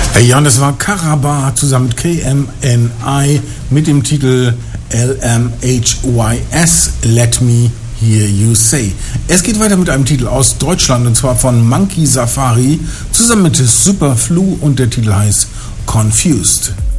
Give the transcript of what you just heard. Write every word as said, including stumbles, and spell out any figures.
Ja, und das war Karaba zusammen mit K M N I mit dem Titel L M H Y S, Let Me Hear You Say. Es geht weiter mit einem Titel aus Deutschland, und zwar von Monkey Safari zusammen mit Superflu, und der Titel heißt Confused.